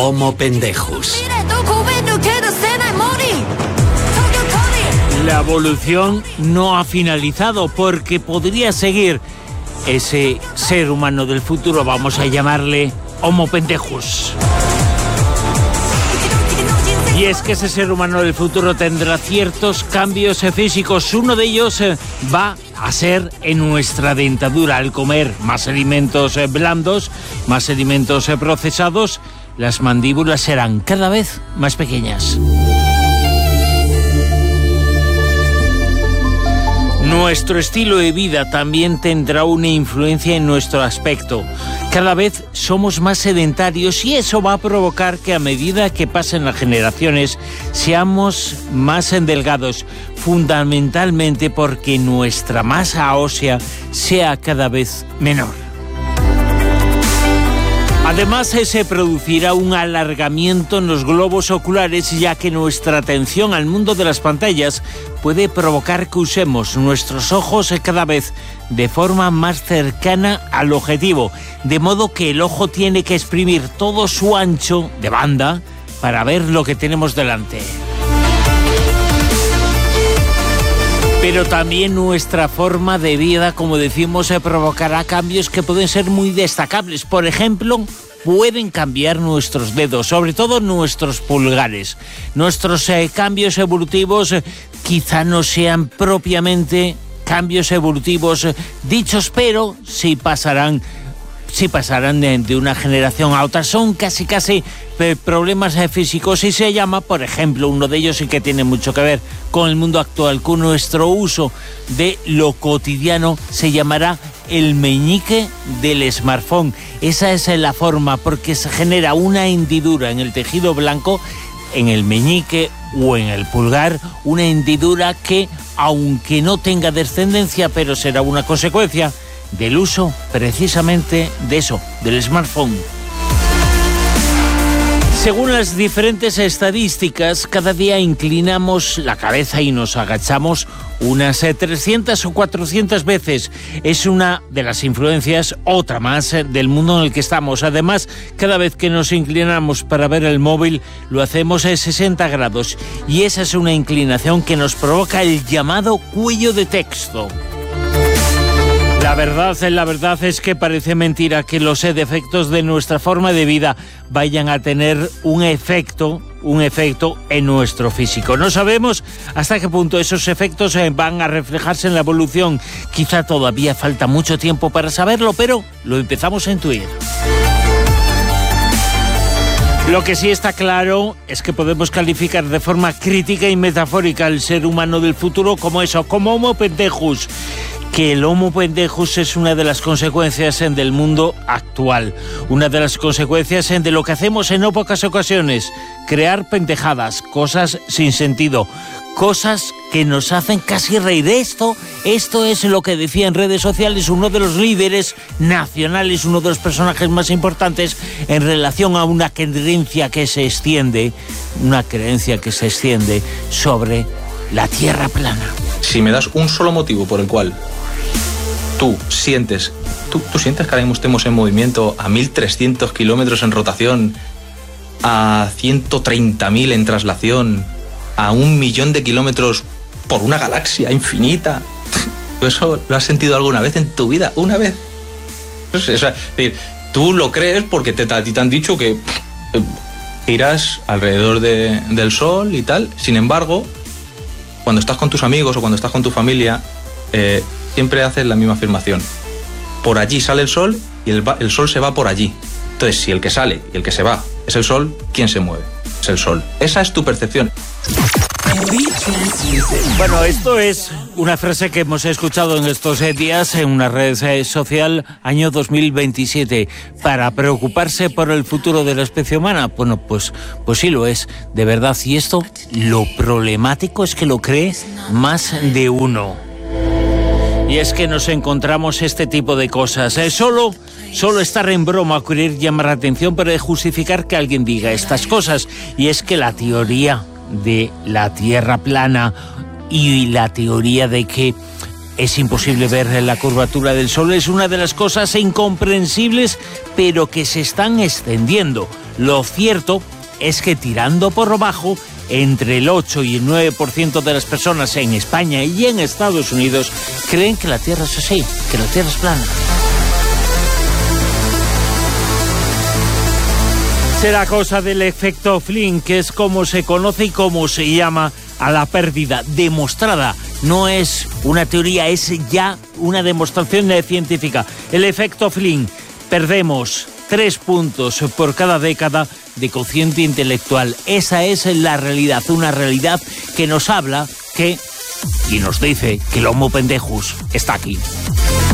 Homo pendejus. La evolución no ha finalizado porque podría seguir ese ser humano del futuro, vamos a llamarle Homo pendejus. Y es que ese ser humano del futuro tendrá ciertos cambios físicos. Uno de ellos va a ser en nuestra dentadura. Al comer más alimentos blandos, más alimentos procesados, las mandíbulas serán cada vez más pequeñas. Nuestro estilo de vida también tendrá una influencia en nuestro aspecto. Cada vez somos más sedentarios y eso va a provocar que a medida que pasen las generaciones seamos más delgados, fundamentalmente porque nuestra masa ósea sea cada vez menor. Además, se producirá un alargamiento en los globos oculares, ya que nuestra atención al mundo de las pantallas puede provocar que usemos nuestros ojos cada vez de forma más cercana al objetivo, de modo que el ojo tiene que exprimir todo su ancho de banda para ver lo que tenemos delante. Pero también nuestra forma de vida, como decimos, provocará cambios que pueden ser muy destacables. Por ejemplo, pueden cambiar nuestros dedos, sobre todo nuestros pulgares. Nuestros cambios evolutivos quizá no sean propiamente cambios evolutivos dichos, pero sí pasarán de una generación a otra. Son casi problemas físicos y se llama, por ejemplo, uno de ellos y que tiene mucho que ver con el mundo actual, con nuestro uso de lo cotidiano, se llamará el meñique del smartphone. Esa es la forma, porque se genera una hendidura en el tejido blanco, en el meñique o en el pulgar, una hendidura que, aunque no tenga descendencia, pero será una consecuencia del uso precisamente de eso, del smartphone. Según las diferentes estadísticas, cada día inclinamos la cabeza y nos agachamos unas 300 o 400 veces. Es una de las influencias, otra más, del mundo en el que estamos. Además, cada vez que nos inclinamos para ver el móvil, lo hacemos a 60 grados. Y esa es una inclinación que nos provoca el llamado cuello de texto. La verdad es que parece mentira que los defectos de nuestra forma de vida vayan a tener un efecto en nuestro físico. No sabemos hasta qué punto esos efectos van a reflejarse en la evolución. Quizá todavía falta mucho tiempo para saberlo, pero lo empezamos a intuir. Lo que sí está claro es que podemos calificar de forma crítica y metafórica al ser humano del futuro como eso, como Homo pendejus. Que el Homo pendejus es una de las consecuencias del mundo actual, una de las consecuencias de lo que hacemos en no pocas ocasiones, crear pendejadas, cosas sin sentido, cosas que nos hacen casi reír. Esto es lo que decía en redes sociales uno de los líderes nacionales, uno de los personajes más importantes en relación a una creencia que se extiende sobre la Tierra plana. Si me das un solo motivo por el cual tú sientes que ahora mismo estemos en movimiento a 1.300 kilómetros en rotación, a 130.000 en traslación, a 1.000.000 de kilómetros por una galaxia infinita. ¿Eso lo has sentido alguna vez en tu vida? ¿Una vez? Es decir, tú lo crees porque a ti te han dicho que giras alrededor del Sol y tal. Sin embargo, cuando estás con tus amigos o cuando estás con tu familia, siempre haces la misma afirmación. Por allí sale el Sol y el Sol se va por allí. Entonces, si el que sale y el que se va es el Sol, ¿quién se mueve? Es el Sol. Esa es tu percepción. Bueno, esto es una frase que hemos escuchado en estos días en una red social, año 2027. Para preocuparse por el futuro de la especie humana, bueno, pues sí lo es, de verdad. Y esto, lo problemático es que lo cree más de uno. Y es que nos encontramos este tipo de cosas. Solo estar en broma, querer llamar la atención para justificar que alguien diga estas cosas. Y es que la teoría de la Tierra plana y la teoría de que es imposible ver la curvatura del Sol es una de las cosas incomprensibles, pero que se están extendiendo. Lo cierto es que tirando por lo bajo, entre el 8 y el 9% de las personas en España y en Estados Unidos creen que la Tierra es así, que la Tierra es plana. Será cosa del efecto Flynn, que es como se conoce y como se llama a la pérdida demostrada. No es una teoría, es ya una demostración científica. El efecto Flynn. Perdemos 3 puntos por cada década de cociente intelectual. Esa es la realidad, una realidad que nos habla y nos dice que el Homo pendejus está aquí.